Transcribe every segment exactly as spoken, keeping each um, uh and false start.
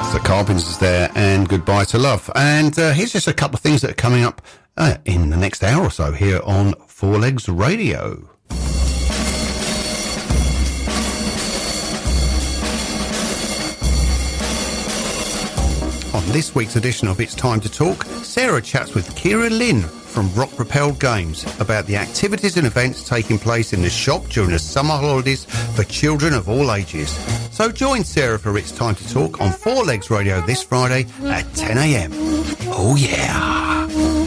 The Carpenters there, and Goodbye to Love. And uh, here's just a couple of things that are coming up uh, in the next hour or so here on Four Legs Radio. On this week's edition of It's Time to Talk, Sarah chats with Kira Lynn from Rock Propelled Games about the activities and events taking place in the shop during the summer holidays for children of all ages. So join Sarah for It's Time to Talk on Four Legs Radio this Friday at ten a.m. Oh yeah!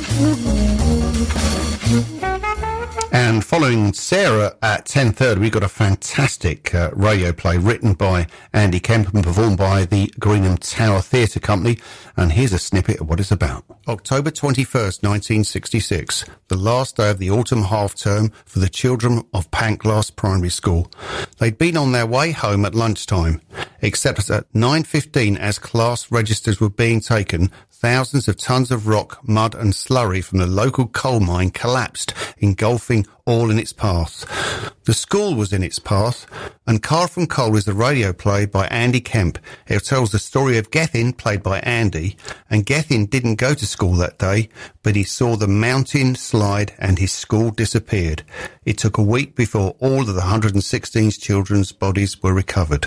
And following Sarah at ten thirty, we've got a fantastic uh, radio play written by Andy Kemp and performed by the Greenham Tower Theatre Company. And here's a snippet of what it's about. October twenty-first, nineteen sixty-six, the last day of the autumn half-term for the children of Pantglas Primary School. They'd been on their way home at lunchtime, except at nine fifteen, as class registers were being taken, thousands of tons of rock, mud and slurry from the local coal mine collapsed, engulfing all in its path. The school was in its path, and Car from Coal is the radio play by Andy Kemp. It tells the story of Gethin, played by Andy, and Gethin didn't go to school that day, but he saw the mountain slide and his school disappeared. It took a week before all of the one hundred sixteen children's bodies were recovered.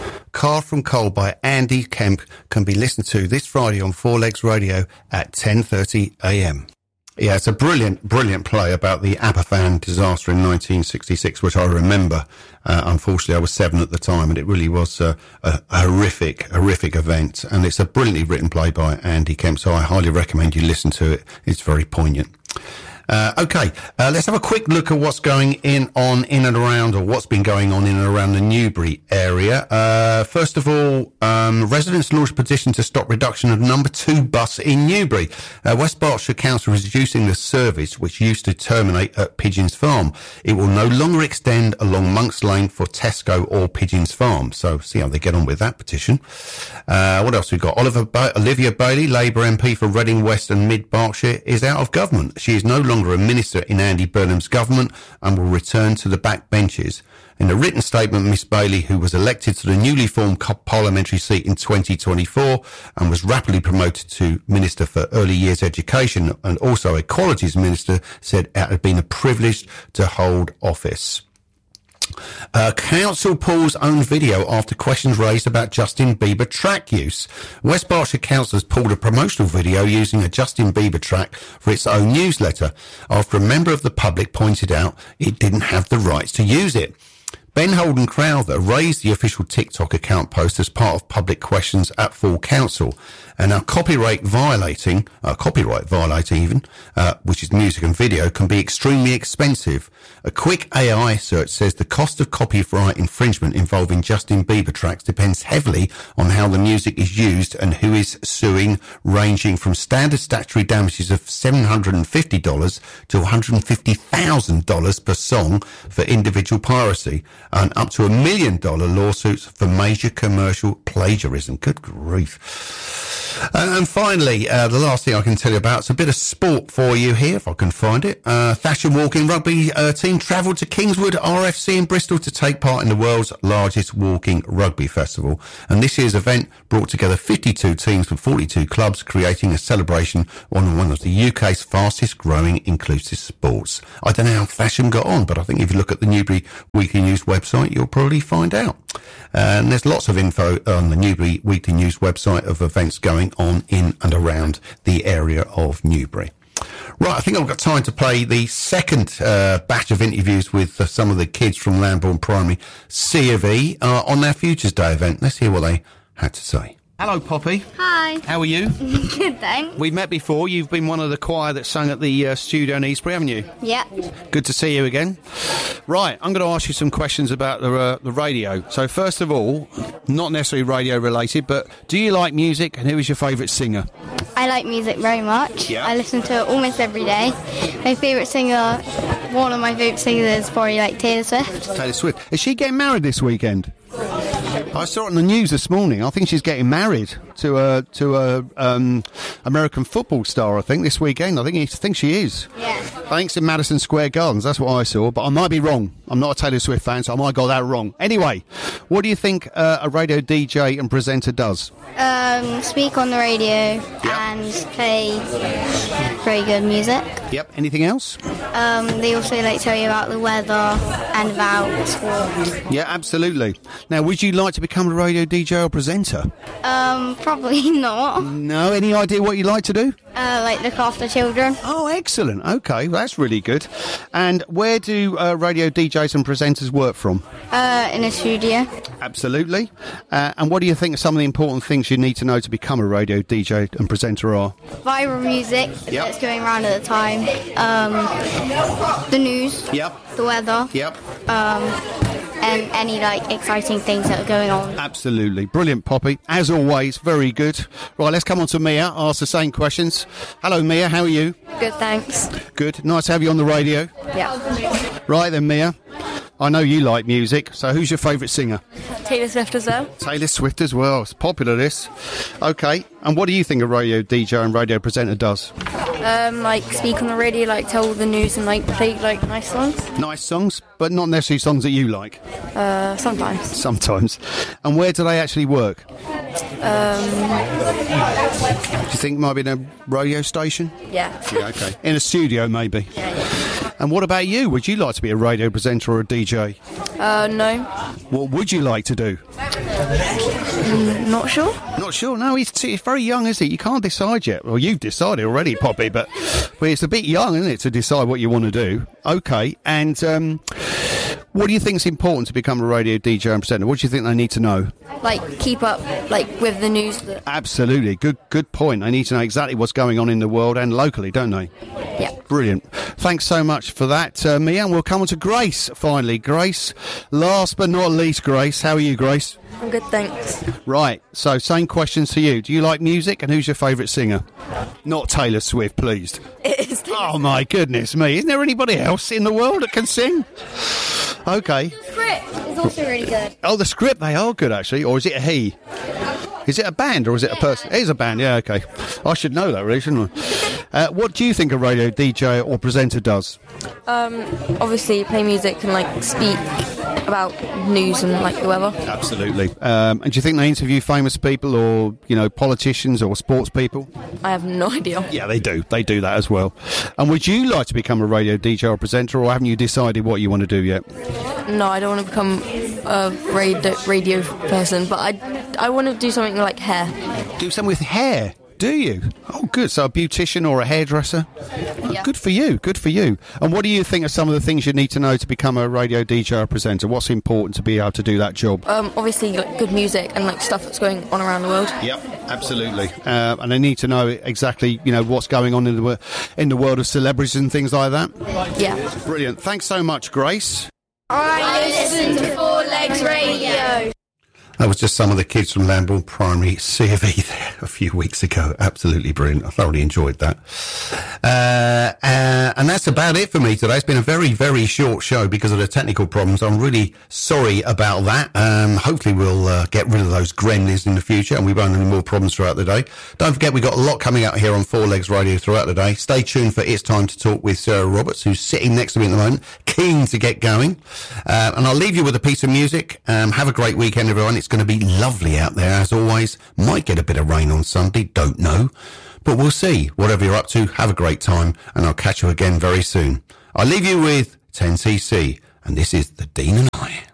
Car from Coal by Andy Kemp can be listened to this Friday on Four Legs Radio at ten thirty a.m. Yeah, it's a brilliant, brilliant play about the Aberfan disaster in nineteen sixty-six, which I remember. Uh, unfortunately, I was seven at the time, and it really was uh, a, a horrific, horrific event. And it's a brilliantly written play by Andy Kemp, so I highly recommend you listen to it. It's very poignant. Uh, okay, uh, let's have a quick look at what's going in on in and around, or what's been going on in and around the Newbury area. Uh, first of all, um, residents launched a petition to stop reduction of number two bus in Newbury. Uh, West Berkshire Council is reducing the service, which used to terminate at Pigeons Farm. It will no longer extend along Monks Lane for Tesco or Pigeons Farm. So see how they get on with that petition. Uh, what else we got? Oliver ba- Olivia Bailey, Labour M P for Reading West and Mid Berkshire, is out of government. She is no longer a minister in Andy Burnham's government and will return to the backbenches. In a written statement, Miss Bailey, who was elected to the newly formed parliamentary seat in twenty twenty-four and was rapidly promoted to Minister for Early Years Education and also Equalities Minister, said it had been a privilege to hold office. Uh, council pulls own video after questions raised about Justin Bieber track use. West Berkshire Council has pulled a promotional video using a Justin Bieber track for its own newsletter after a member of the public pointed out it didn't have the rights to use it. Ben Holden Crowther raised the official TikTok account post as part of public questions at full council. And now copyright violating, uh, copyright violating even, uh, which is music and video, can be extremely expensive. A quick A I search says the cost of copyright infringement involving Justin Bieber tracks depends heavily on how the music is used and who is suing, ranging from standard statutory damages of seven hundred fifty dollars to one hundred fifty thousand dollars per song for individual piracy, and up to a million dollar lawsuits for major commercial plagiarism. Good grief. Uh, and finally, uh, the last thing I can tell you about is a bit of sport for you here, if I can find it. Uh, Thatcham Walking Rugby uh, team travelled to Kingswood R F C in Bristol to take part in the world's largest walking rugby festival. And this year's event brought together fifty-two teams from forty-two clubs, creating a celebration on one of the U K's fastest growing inclusive sports. I don't know how Thatcham got on, but I think if you look at the Newbury Weekly News website, you'll probably find out. And there's lots of info on the Newbury Weekly News website of events going on in and around the area of Newbury. Right, I think I've got time to play the second uh, batch of interviews with uh, some of the kids from Lambourne Primary C of E uh, on their Futures Day event. Let's hear what they had to say. Hello, Poppy. Hi. How are you? Good, thanks. We've met before. You've been one of the choir that sang at the uh, studio in Eastbury, haven't you? Yeah. Good to see you again. Right, I'm going to ask you some questions about the uh, the radio. So first of all, not necessarily radio related, but do you like music, and who is your favourite singer? I like music very much. Yeah. I listen to it almost every day. My favourite singer, one of my favourite singers is probably like Taylor Swift. Taylor Swift. Is she getting married this weekend? I saw it on the news this morning. I think she's getting married to a to a um, American football star. I think this weekend. I think I think she is. Yeah. I think it's in Madison Square Gardens. That's what I saw, but I might be wrong. I'm not a Taylor Swift fan, so I might have got that wrong. Anyway, what do you think uh, a radio D J and presenter does? Um, speak on the radio and play very good music. Yep. Anything else? Um, they also like tell you about the weather and about sport. Yeah, absolutely. Now, would you like to become a radio D J or presenter? Um, probably not. No. Any idea what you'd like to do? Uh, like look after children. Oh, excellent. Okay, well, that's really good. And where do uh, radio D Js and presenters work from? Uh, in a studio. Absolutely. Uh, and what do you think some of the important things you need to know to become a radio D J and presenter are? Viral music Yep. that's going around at the time. Um, the news. Yep. The weather. Yep. Um, and any like exciting things that are going on. Absolutely. Brilliant, Poppy. As always, very good. Right, let's come on to Mia, ask the same questions. Hello, Mia, how are you? Good, thanks. Good. Nice to have you on the radio. Yeah. Right then, Mia. I know you like music, so who's your favourite singer? Taylor Swift as well. Taylor Swift as well. It's popular, this. Okay. And what do you think a radio D J and radio presenter does? Um, like speak on the radio, like tell the news and like play like nice songs. Nice songs, but not necessarily songs that you like. Uh, sometimes. Sometimes. And where do they actually work? Um, Do you think it might be in a radio station? yeah. Yeah, okay. In a studio, maybe. Yeah, yeah. And what about you? Would you like to be a radio presenter or a D J? Uh, no. What would you like to do? Not sure. Not sure. No, he's, t- he's very young, isn't he? You can't decide yet. Well, you've decided already, Poppy, but, but it's a bit young, isn't it, to decide what you want to do? Okay. And um, what do you think is important to become a radio D J and presenter? What do you think they need to know? Like keep up like with the news. That Absolutely. Good good point. They need to know exactly what's going on in the world and locally, don't they? yeah. Brilliant. Thanks so much for that, uh, Mia. And we'll come on to Grace, finally. Grace, last but not least, Grace. How are you, Grace? I'm good, thanks. Right. So, same questions to you. Do you like music, and who's your favourite singer? Not Taylor Swift, please. It is. Oh, my goodness me. Isn't there anybody else in the world that can sing? Okay. Script is also really good. Oh, the script, they are good, actually. Or is it a he? Is it a band, or is it a person? It is a band, yeah, okay. I should know that, really, shouldn't I? Uh, what do you think a radio D J or presenter does? Um, obviously play music and like speak about news and like the weather. Absolutely. Um, and do you think they interview famous people or, you know, politicians or sports people? I have no idea. Yeah, they do. They do that as well. And would you like to become a radio D J or presenter, or haven't you decided what you want to do yet? No, I don't want to become a radio, radio person, but I, I want to do something like hair. Do something with hair, do you? Oh, good. So a beautician or a hairdresser? Oh, Yeah. good for you. Good for you. And what do you think are some of the things you need to know to become a radio D J or presenter? What's important to be able to do that job? Um, obviously like good music and like stuff that's going on around the world. Yep, absolutely. Uh, and they need to know exactly, you know, what's going on in the wo- in the world of celebrities and things like that. Yeah. Brilliant. Thanks so much, Grace. I listen to Four Legs Radio. That was just some of the kids from Lambourne Primary C of E there a few weeks ago. Absolutely brilliant. I thoroughly enjoyed that. Uh, uh, and that's about it for me today. It's been a very, very short show because of the technical problems. I'm really sorry about that. Um, hopefully we'll uh, get rid of those gremlins in the future and we won't have any more problems throughout the day. Don't forget, we've got a lot coming out here on Four Legs Radio throughout the day. Stay tuned for It's Time to Talk with Sarah Roberts, who's sitting next to me at the moment, keen to get going. Uh, and I'll leave you with a piece of music. Um, have a great weekend, everyone. It's going to be lovely out there, as always. Might get a bit of rain on Sunday, don't know. But we'll see. Whatever you're up to, have a great time, and I'll catch you again very soon. I'll leave you with ten C C, and this is The Dean and I.